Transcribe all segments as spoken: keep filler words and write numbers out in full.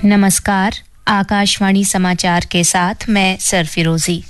नमस्कार, आकाशवाणी समाचार के साथ मैं सरफिरोजी।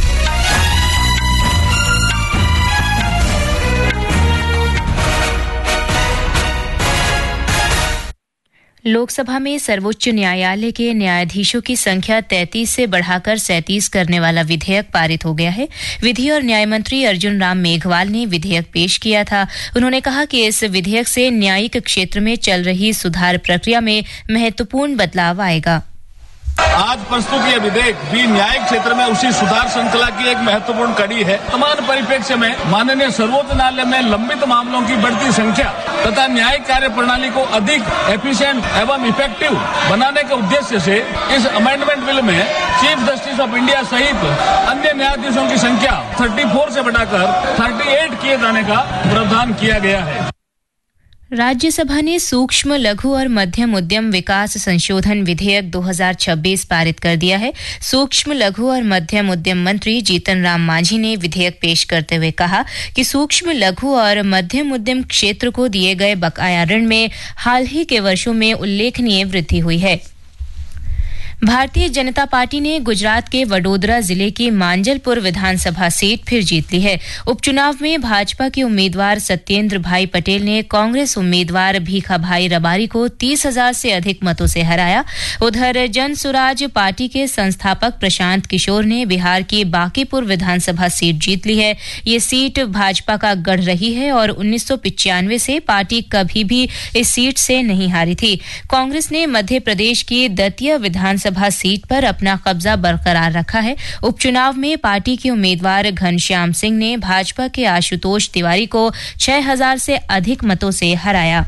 लोकसभा में सर्वोच्च न्यायालय के न्यायाधीशों की संख्या तैंतीस से बढ़ाकर सैंतीस करने वाला विधेयक पारित हो गया है। विधि और न्याय मंत्री अर्जुन राम मेघवाल ने विधेयक पेश किया था। उन्होंने कहा कि इस विधेयक से न्यायिक क्षेत्र में चल रही सुधार प्रक्रिया में महत्वपूर्ण बदलाव आएगा। आज प्रस्तुत यह विधेयक भी न्यायिक क्षेत्र में उसी सुधार श्रृंखला की एक महत्वपूर्ण कड़ी है। वर्तमान परिप्रेक्ष्य में माननीय सर्वोच्च न्यायालय में लंबित मामलों की बढ़ती संख्या तथा न्यायिक कार्य प्रणाली को अधिक एफिशिएंट एवं इफेक्टिव बनाने के उद्देश्य से इस अमेंडमेंट बिल में चीफ जस्टिस ऑफ इंडिया सहित अन्य न्यायाधीशों की संख्या चौंतीस से बढ़ाकर अड़तीस किए जाने का प्रावधान किया गया है। राज्यसभा ने सूक्ष्म, लघु और मध्यम उद्यम विकास संशोधन विधेयक दो हज़ार छब्बीस पारित कर दिया है। सूक्ष्म, लघु और मध्यम उद्यम मंत्री जीतन राम मांझी ने विधेयक पेश करते हुए कहा कि सूक्ष्म, लघु और मध्यम उद्यम क्षेत्र को दिए गए बकाया ऋण में हाल ही के वर्षों में उल्लेखनीय वृद्धि हुई है। भारतीय जनता पार्टी ने गुजरात के वडोदरा जिले की मांजलपुर विधानसभा सीट फिर जीत ली है। उपचुनाव में भाजपा के उम्मीदवार सत्येंद्र भाई पटेल ने कांग्रेस उम्मीदवार भीखा भाई रबारी को तीस हजार से अधिक मतों से हराया। उधर जन सुराज पार्टी के संस्थापक प्रशांत किशोर ने बिहार की बांकीपुर विधानसभा सीट जीत ली है। ये सीट भाजपा का गढ़ रही है और उन्नीस सौ पिचानवे से पार्टी कभी भी इस सीट से नहीं हारी थी। कांग्रेस ने मध्य प्रदेश की दतिया विधानसभा सीट पर अपना कब्जा बरकरार रखा है। उपचुनाव में पार्टी के उम्मीदवार घनश्याम सिंह ने भाजपा के आशुतोष तिवारी को छह हजार से अधिक मतों से हराया।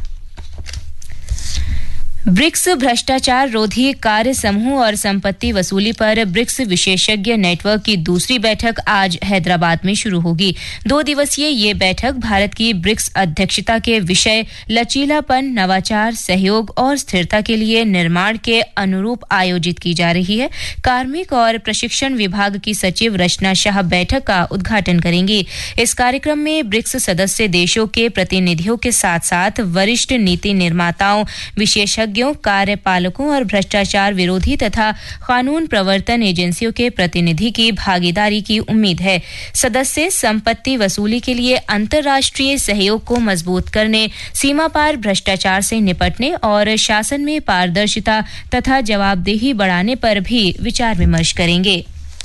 ब्रिक्स भ्रष्टाचार रोधी कार्य समूह और संपत्ति वसूली पर ब्रिक्स विशेषज्ञ नेटवर्क की दूसरी बैठक आज हैदराबाद में शुरू होगी। दो दिवसीय ये बैठक भारत की ब्रिक्स अध्यक्षता के विषय लचीलापन, नवाचार, सहयोग और स्थिरता के लिए निर्माण के अनुरूप आयोजित की जा रही है। कार्मिक और प्रशिक्षण विभाग की सचिव रचना शाह बैठक का उद्घाटन करेंगी। इस कार्यक्रम में ब्रिक्स सदस्य देशों के प्रतिनिधियों के साथ साथ वरिष्ठ नीति निर्माताओं, विशेषज्ञ कार्यपालकों और भ्रष्टाचार विरोधी तथा कानून प्रवर्तन एजेंसियों के प्रतिनिधि की भागीदारी की उम्मीद है। सदस्य संपत्ति वसूली के लिए अंतर्राष्ट्रीय सहयोग को मजबूत करने, सीमा पार भ्रष्टाचार से निपटने और शासन में पारदर्शिता तथा जवाबदेही बढ़ाने पर भी विचार विमर्श करेंगे।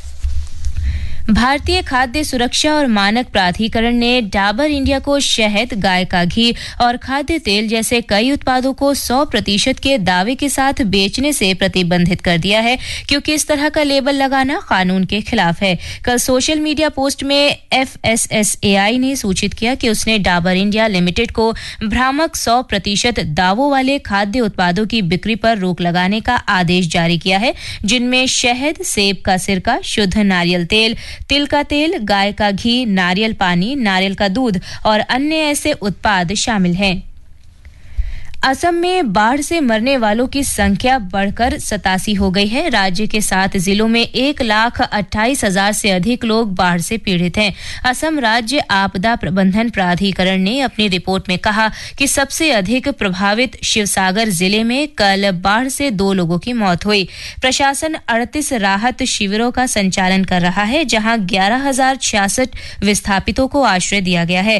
भारतीय खाद्य सुरक्षा और मानक प्राधिकरण ने डाबर इंडिया को शहद, गाय का घी और खाद्य तेल जैसे कई उत्पादों को सौ प्रतिशत के दावे के साथ बेचने से प्रतिबंधित कर दिया है, क्योंकि इस तरह का लेबल लगाना कानून के खिलाफ है। कल सोशल मीडिया पोस्ट में एफ एस एस ए आई ने सूचित किया कि उसने डाबर इंडिया लिमिटेड को भ्रामक सौ प्रतिशत दावों वाले खाद्य उत्पादों की बिक्री पर रोक लगाने का आदेश जारी किया है, जिनमें शहद, सेब का सिरका, शुद्ध नारियल तेल, तिल का तेल, गाय का घी, नारियल पानी, नारियल का दूध और अन्य ऐसे उत्पाद शामिल हैं। असम में बाढ़ से मरने वालों की संख्या बढ़कर सतासी हो गई है। राज्य के सात जिलों में एक लाख अट्ठाईस हजार से अधिक लोग बाढ़ से पीड़ित हैं। असम राज्य आपदा प्रबंधन प्राधिकरण ने अपनी रिपोर्ट में कहा कि सबसे अधिक प्रभावित शिवसागर जिले में कल बाढ़ से दो लोगों की मौत हुई। प्रशासन अड़तीस राहत शिविरों का संचालन कर रहा है, जहां ग्यारह हजार छियासठ विस्थापितों को आश्रय दिया गया है।